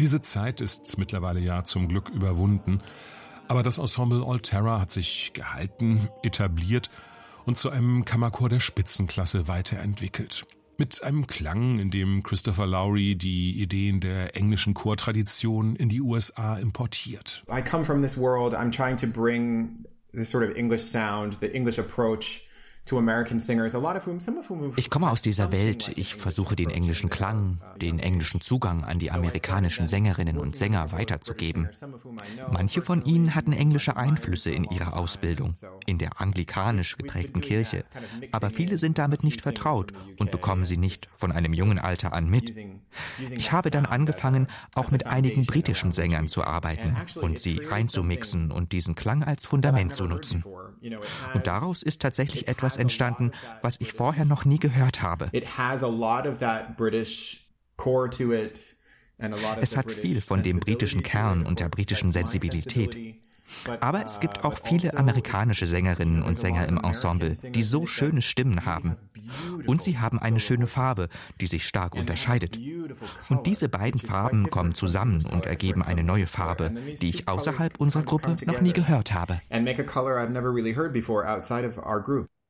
Diese Zeit ist mittlerweile ja zum Glück überwunden. Aber das Ensemble All-Terra hat sich gehalten, etabliert und zu einem Kammerchor der Spitzenklasse weiterentwickelt. Mit einem Klang, in dem Christopher Lowry die Ideen der englischen Chortradition in die USA importiert. I come from this world, I'm trying to bring this sort of English sound, the English approach to American singers, some of whom Ich komme aus dieser Welt. Ich versuche den englischen Klang, den englischen Zugang an die amerikanischen Sängerinnen und Sänger weiterzugeben. Manche von ihnen hatten englische Einflüsse in ihrer Ausbildung, in der anglikanisch geprägten Kirche. Aber viele sind damit nicht vertraut und bekommen sie nicht von einem jungen Alter an mit. Ich habe dann angefangen, auch mit einigen britischen Sängern zu arbeiten und sie reinzumixen und diesen Klang als Fundament zu nutzen. Und daraus ist tatsächlich etwas entstanden, was ich vorher noch nie gehört habe. Es hat viel von dem britischen Kern und der britischen Sensibilität. Aber es gibt auch viele amerikanische Sängerinnen und Sänger im Ensemble, die so schöne Stimmen haben. Und sie haben eine schöne Farbe, die sich stark unterscheidet. Und diese beiden Farben kommen zusammen und ergeben eine neue Farbe, die ich außerhalb unserer Gruppe noch nie gehört habe.